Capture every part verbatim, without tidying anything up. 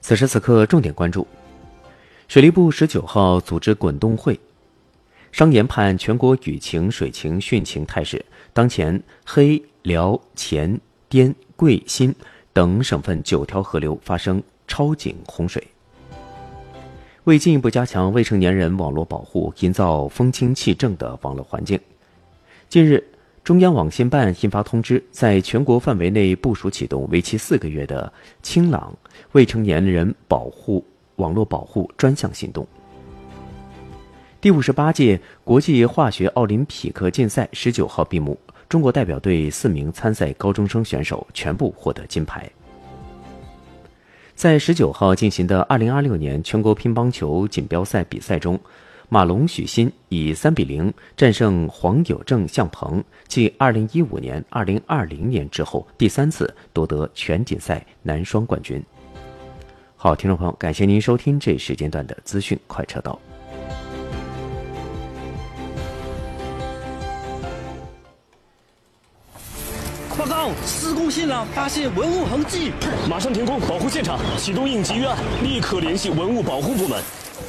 此时此刻重点关注，水利部十九号组织滚动会，商研判全国雨情、水情、汛情态势，当前黑、辽、黔、滇、贵、新等省份九条河流发生超警洪水。为进一步加强未成年人网络保护，营造风清气正的网络环境，近日中央网信办印发通知，在全国范围内部署启动为期四个月的清朗未成年人保护网络保护专项行动。第五十八届国际化学奥林匹克竞赛十九号闭幕，中国代表队四名参赛高中生选手全部获得金牌。在十九号进行的二零二六年全国乒乓球锦标赛比赛中，马龙许昕以三比零战胜黄有正向鹏，继二零一五年、二零二零年之后第三次夺得全锦赛男双冠军。好，听众朋友，感谢您收听这时间段的资讯快车道。 报告，施工现场发现文物痕迹， 马上停工保护现场，启动应急预案，立刻联系文物保护部门。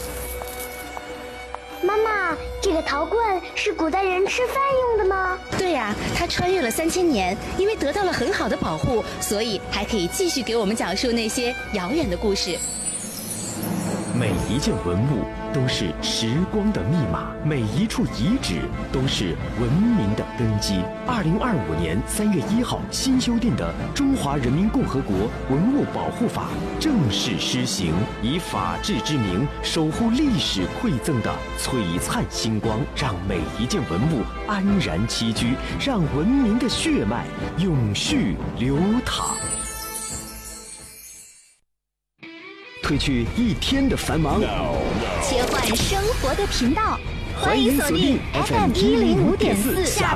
妈妈，这个陶罐是古代人吃饭用的吗？ 对呀，它穿越了三千年，因为得到了很好的保护，所以还可以继续给我们讲述那些遥远的故事。 每一件文物都是时光的密码，每一处遗址都是文明的根基。二零二五年三月一号新修订的《中华人民共和国文物保护法》正式施行，以法治之名守护历史馈赠的璀璨星光，让每一件文物安然栖居，让文明的血脉永续流淌。褪去一天的繁忙， 切换生活的频道， 欢迎锁定 F M 一零五点四。